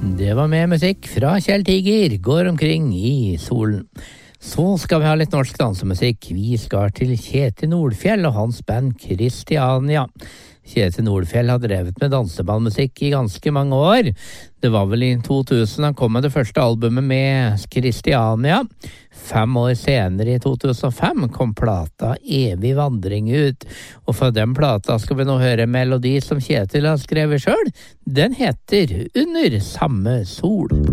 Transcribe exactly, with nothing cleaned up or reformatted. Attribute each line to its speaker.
Speaker 1: Det var med musikk fra Kjell Tiger, går omkring i solen. Så skal vi ha litt norsk dansemusikk. Vi skal til Kjetil Nordfjell og hans band Kristiania. Kjetil Nordfjell har drevet med dansebandmusikk i ganske mange år. Det var vel i to tusen han kom med det første albumet med Kristiania. Fem år senere, i to tusen og fem, kom plata Evig vandring ut. Og fra den plata skal vi nå høre en melodi som Kjetil har skrevet selv. Den heter Under samme sol.